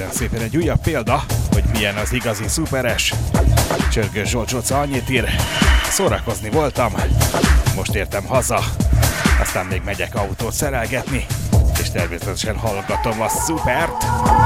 kérem szépen egy újabb példa, hogy milyen az igazi szuperes. Csörgős Zsolcsoca annyit ír, szórakozni voltam, most értem haza, aztán még megyek autót szerelgetni, és természetesen hallgatom a szupert.